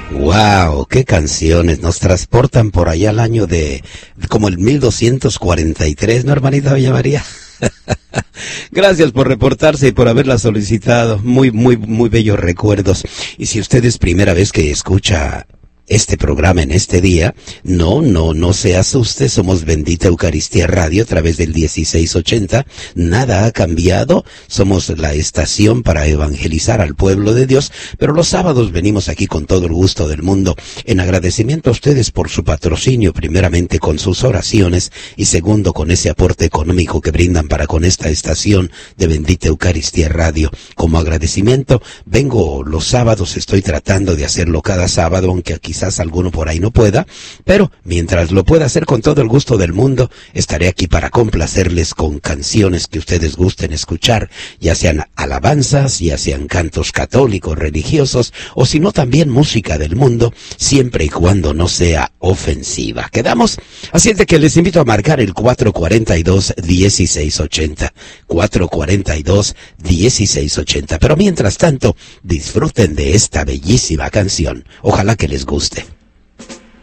¡Wow! ¡Qué canciones! Nos transportan por allá al año de como el 1243, ¿no, hermanita Bella María? Gracias por reportarse y por haberla solicitado. Muy bellos recuerdos. Y si usted es primera vez que escucha este programa en este día, no se asuste, somos Bendita Eucaristía Radio a través del 1680, nada ha cambiado, somos la estación para evangelizar al pueblo de Dios, pero los sábados venimos aquí con todo el gusto del mundo, en agradecimiento a ustedes por su patrocinio, primeramente con sus oraciones y segundo con ese aporte económico que brindan para con esta estación de Bendita Eucaristía Radio. Como agradecimiento, vengo los sábados, estoy tratando de hacerlo cada sábado, aunque aquí quizás alguno por ahí no pueda, pero mientras lo pueda hacer con todo el gusto del mundo, estaré aquí para complacerles con canciones que ustedes gusten escuchar, ya sean alabanzas, ya sean cantos católicos, religiosos, o si no también música del mundo, siempre y cuando no sea ofensiva. ¿Quedamos? Así es de que les invito a marcar el 442-1680, 442-1680, pero mientras tanto, disfruten de esta bellísima canción. Ojalá que les guste.